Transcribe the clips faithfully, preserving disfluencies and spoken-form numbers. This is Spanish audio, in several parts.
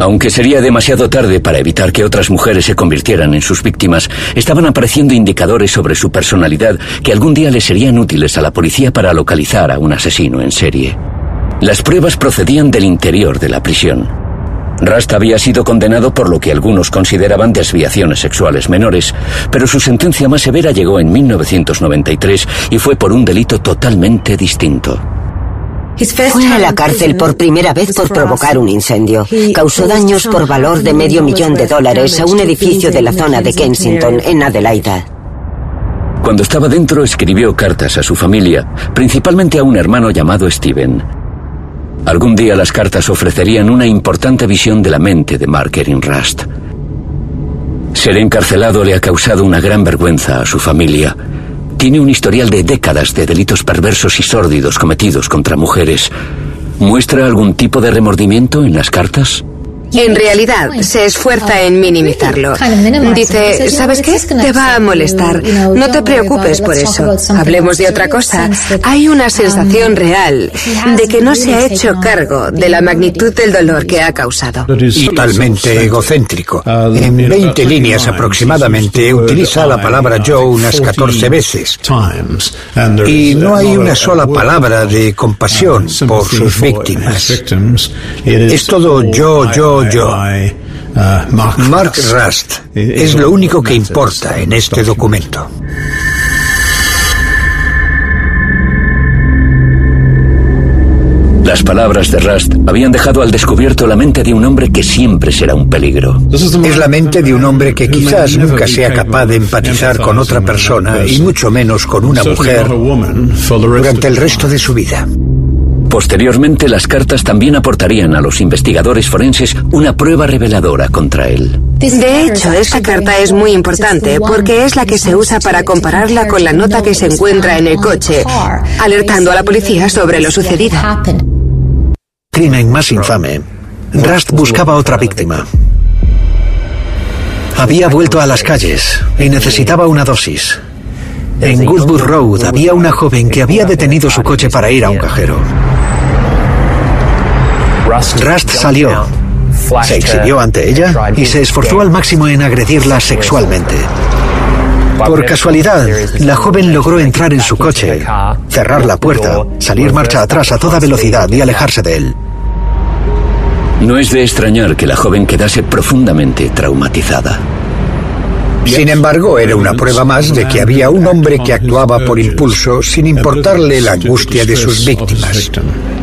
Aunque sería demasiado tarde para evitar que otras mujeres se convirtieran en sus víctimas, estaban apareciendo indicadores sobre su personalidad que algún día le serían útiles a la policía para localizar a un asesino en serie. Las pruebas procedían del interior de la prisión. Rust había sido condenado por lo que algunos consideraban desviaciones sexuales menores, pero su sentencia más severa llegó en mil novecientos noventa y tres y fue por un delito totalmente distinto. Fue a la cárcel por primera vez por provocar un incendio. Causó daños por valor de medio millón de dólares a un edificio de la zona de Kensington, en Adelaida. Cuando estaba dentro, escribió cartas a su familia, principalmente a un hermano llamado Steven. Algún día las cartas ofrecerían una importante visión de la mente de Mark Erin Rust. Ser encarcelado le ha causado una gran vergüenza a su familia. Tiene un historial de décadas de delitos perversos y sórdidos cometidos contra mujeres. ¿Muestra algún tipo de remordimiento en las cartas? En realidad, se esfuerza en minimizarlo. Dice, ¿sabes qué? Te va a molestar. No te preocupes por eso. Hablemos de otra cosa. Hay una sensación real de que no se ha hecho cargo de la magnitud del dolor que ha causado. Totalmente egocéntrico. En veinte líneas aproximadamente utiliza la palabra yo unas catorce veces. Y no hay una sola palabra de compasión por sus víctimas. Es todo yo, yo, yo. Mark Rust es lo único que importa en este documento. Las palabras de Rust habían dejado al descubierto la mente de un hombre que siempre será un peligro. Es la mente de un hombre que quizás nunca sea capaz de empatizar con otra persona y mucho menos con una mujer durante el resto de su vida. Posteriormente, las cartas también aportarían a los investigadores forenses una prueba reveladora contra él. De hecho, esta carta es muy importante porque es la que se usa para compararla con la nota que se encuentra en el coche, alertando a la policía sobre lo sucedido. Crimen más infame. Rust buscaba otra víctima. Había vuelto a las calles y necesitaba una dosis. En Goodwood Road había una joven que había detenido su coche para ir a un cajero. Rust salió, se exhibió ante ella y se esforzó al máximo en agredirla sexualmente. Por casualidad, la joven logró entrar en su coche, cerrar la puerta, salir marcha atrás a toda velocidad y alejarse de él. No es de extrañar que la joven quedase profundamente traumatizada. Sin embargo, era una prueba más de que había un hombre que actuaba por impulso sin importarle la angustia de sus víctimas.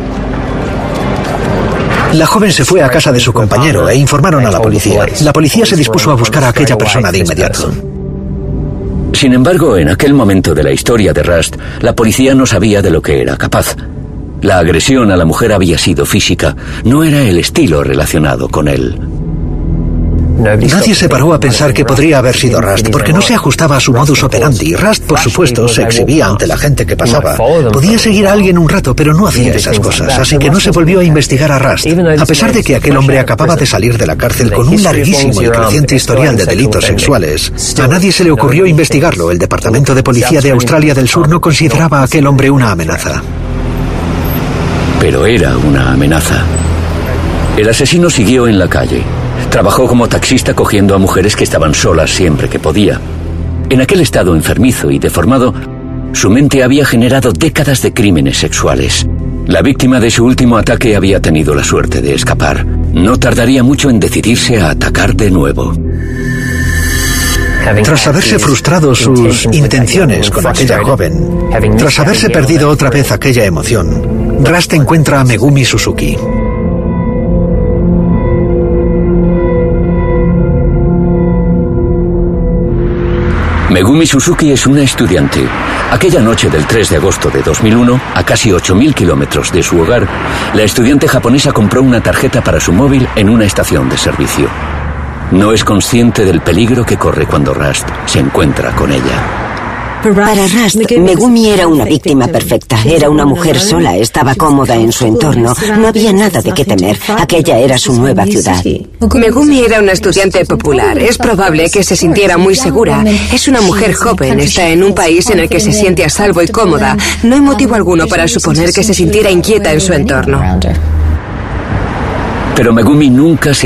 La joven se fue a casa de su compañero e informaron a la policía. La policía se dispuso a buscar a aquella persona de inmediato. Sin embargo, en aquel momento de la historia de Rust, la policía no sabía de lo que era capaz. La agresión a la mujer había sido física, no era el estilo relacionado con él. Nadie se paró a pensar que podría haber sido Rust, porque no se ajustaba a su modus operandi. Rust, por supuesto, se exhibía ante la gente que pasaba. Podía seguir a alguien un rato, pero no hacía esas cosas, así que no se volvió a investigar a Rust. A pesar de que aquel hombre acababa de salir de la cárcel con un larguísimo y creciente historial de delitos sexuales, a nadie se le ocurrió investigarlo. El Departamento de Policía de Australia del Sur no consideraba a aquel hombre una amenaza. Pero era una amenaza. El asesino siguió en la calle. Trabajó como taxista cogiendo a mujeres que estaban solas siempre que podía. En aquel estado enfermizo y deformado, su mente había generado décadas de crímenes sexuales. La víctima de su último ataque había tenido la suerte de escapar. No tardaría mucho en decidirse a atacar de nuevo. Tras haberse frustrado sus intenciones con aquella joven, tras haberse perdido otra vez aquella emoción, Rust encuentra a Megumi Suzuki. Megumi Suzuki es una estudiante. Aquella noche del tres de agosto de dos mil uno, a casi ocho mil kilómetros de su hogar, la estudiante japonesa compró una tarjeta para su móvil en una estación de servicio. No es consciente del peligro que corre cuando Rust se encuentra con ella. Para Rust, Megumi era una víctima perfecta. Era una mujer sola, estaba cómoda en su entorno. No había nada de qué temer. Aquella era su nueva ciudad. Megumi era una estudiante popular. Es probable que se sintiera muy segura. Es una mujer joven, está en un país en el que se siente a salvo y cómoda. No hay motivo alguno para suponer que se sintiera inquieta en su entorno. Pero Megumi nunca se